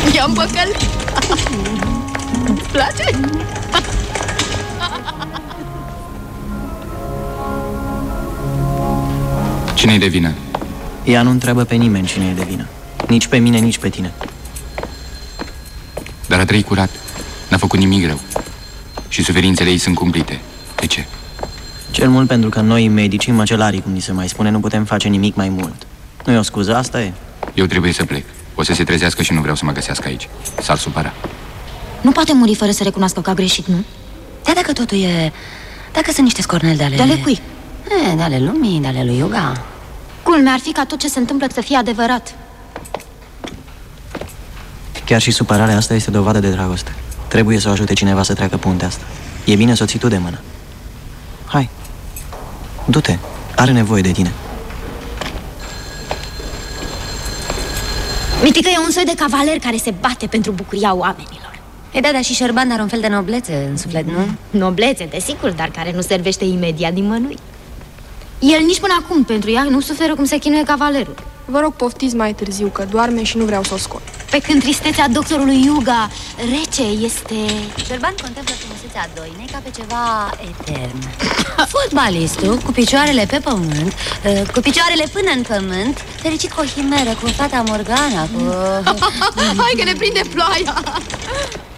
I-am păcălit. Îți place? Cine-i de vină? Ea nu întreabă pe nimeni cine e de vină. Nici pe mine, nici pe tine. Dar a trăit curat. N-a făcut nimic rău. Și suferințele ei sunt cumplite. De ce? Cel mult pentru că noi, medicii, măcelarii, cum ni se mai spune, nu putem face nimic mai mult. Nu e o scuză, asta e. Eu trebuie să plec. O să se trezească și nu vreau să mă găsească aici. S-ar supăra. Nu poate muri fără să recunoască că a greșit, nu? Dar dacă totul e... Dacă sunt niște scorneli de ale... De ale cui? De ale lumii, de ale lui Iuga. Culmea ar fi ca tot ce se întâmplă să fie adevărat. Chiar și supărarea asta este dovadă de dragoste. Trebuie să o ajute cineva să treacă puntea asta. E bine să o ții tu de mână. Hai, du-te, are nevoie de tine. Mitică e un soi de cavaler care se bate pentru bucuria oamenilor. E da, dar și Șerban are un fel de noblețe în suflet, nu? Noblețe, desigur, dar care nu servește imediat nimănui. El nici până acum pentru ea nu suferă cum se chinuie cavalerul. Vă rog, poftiți mai târziu, că doarme și nu vreau să o scot. Pe când tristețea doctorului Iuga rece este... Șerban contemplă frumusețea doinei ca pe ceva etern. Fotbalistul, cu picioarele pe pământ, cu picioarele până în pământ, fericit cu o chimeră, cu fata Morgana, cu... Hai că ne prinde ploaia!